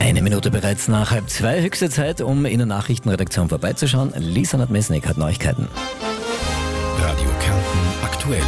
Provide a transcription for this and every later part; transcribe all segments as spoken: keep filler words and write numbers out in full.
Eine Minute bereits nach halb zwei. Höchste Zeit, um in der Nachrichtenredaktion vorbeizuschauen. Lisa Nadmesnik hat Neuigkeiten. Radio Kärnten aktuell.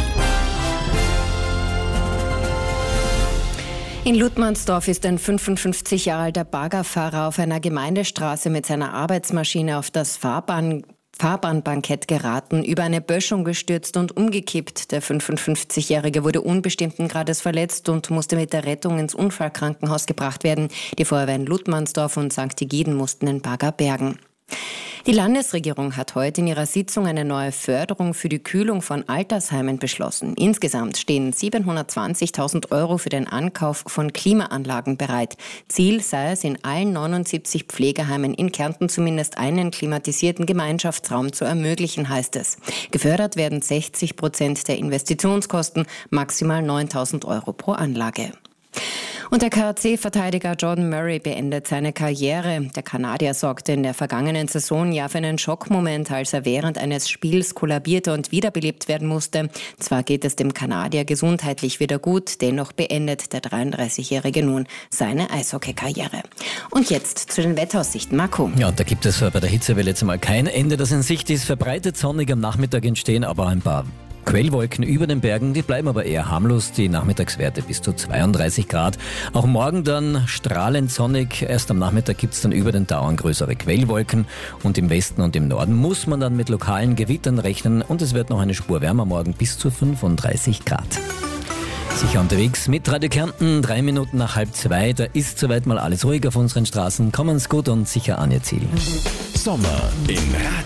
In Ludmannsdorf ist ein fünfundfünfzig Jahre alter Baggerfahrer auf einer Gemeindestraße mit seiner Arbeitsmaschine auf das Fahrbahn Fahrbahnbankett geraten, über eine Böschung gestürzt und umgekippt. Der fünfundfünfzigjährige wurde unbestimmten Grades verletzt und musste mit der Rettung ins Unfallkrankenhaus gebracht werden. Die Feuerwehr in Ludmannsdorf und Sankt Egiden mussten den Bagger bergen. Die Landesregierung hat heute in ihrer Sitzung eine neue Förderung für die Kühlung von Altersheimen beschlossen. Insgesamt stehen siebenhundertzwanzigtausend Euro für den Ankauf von Klimaanlagen bereit. Ziel sei es, in allen neunundsiebzig Pflegeheimen in Kärnten zumindest einen klimatisierten Gemeinschaftsraum zu ermöglichen, heißt es. Gefördert werden sechzig Prozent der Investitionskosten, maximal neuntausend Euro pro Anlage. Und der K R C-Verteidiger Jordan Murray beendet seine Karriere. Der Kanadier sorgte in der vergangenen Saison ja für einen Schockmoment, als er während eines Spiels kollabierte und wiederbelebt werden musste. Zwar geht es dem Kanadier gesundheitlich wieder gut, dennoch beendet der dreiunddreißigjährige nun seine Eishockey-Karriere. Und jetzt zu den Wetteraussichten. Marco. Ja, da gibt es bei der Hitzewelle jetzt mal kein Ende, das in Sicht ist. Verbreitet sonnig am Nachmittag entstehen aber ein paar Quellwolken über den Bergen, die bleiben aber eher harmlos, die Nachmittagswerte bis zu zweiunddreißig Grad. Auch morgen dann strahlend sonnig, erst am Nachmittag gibt es dann über den Tauern größere Quellwolken und im Westen und im Norden muss man dann mit lokalen Gewittern rechnen und es wird noch eine Spur wärmer morgen bis zu fünfunddreißig Grad. Sicher unterwegs mit Radio Kärnten, drei Minuten nach halb zwei, da ist soweit mal alles ruhig auf unseren Straßen, kommen's gut und sicher an ihr Ziel. Sommer in